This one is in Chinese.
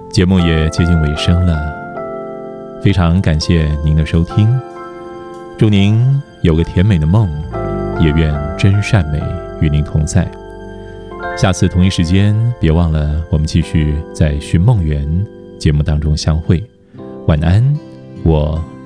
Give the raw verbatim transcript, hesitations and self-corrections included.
节目也接近尾声了，非常感谢您的收听，祝您有个甜美的梦，也愿真善美与您同在。下次同一时间，别忘了我们继续在寻梦园节目当中相会。晚安，我